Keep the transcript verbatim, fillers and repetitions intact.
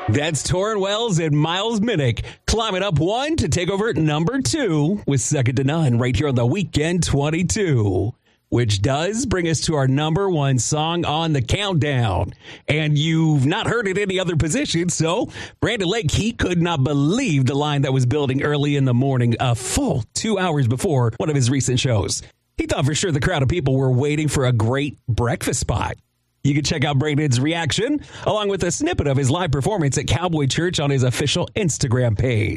That's Torrin Wells and Miles Minnick climbing up one to take over at number two with Second to None right here on the Weekend twenty-two, which does bring us to our number one song on the countdown. And you've not heard it any other position, so Brandon Lake, he could not believe the line that was building early in the morning, a full two hours before one of his recent shows. He thought for sure the crowd of people were waiting for a great breakfast spot. You can check out Brandon's reaction along with a snippet of his live performance at Cowboy Church on his official Instagram page.